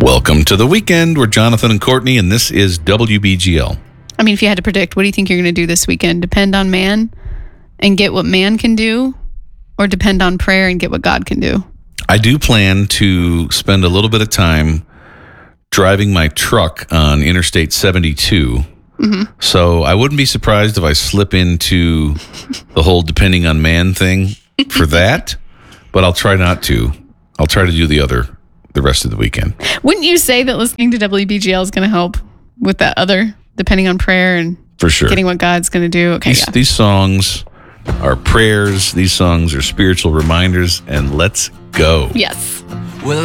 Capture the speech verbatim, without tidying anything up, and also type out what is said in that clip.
Welcome to the weekend. We're Jonathan and Courtney, and this is W B G L. I mean, if you had to predict, what do you think you're going to do this weekend? Depend on man and get what man can do, or depend on prayer and get what God can do? I do plan to spend a little bit of time driving my truck on Interstate seventy-two. Mm-hmm. So I wouldn't be surprised if I slip into the whole depending on man thing for that, but I'll try not to. I'll try to do the other the rest of the weekend. Wouldn't you say that listening to W B G L is going to help with that other, depending on prayer and for sure getting what God's going to do? Okay, these, yeah. these songs are prayers. These songs are spiritual reminders, and let's go. Yes.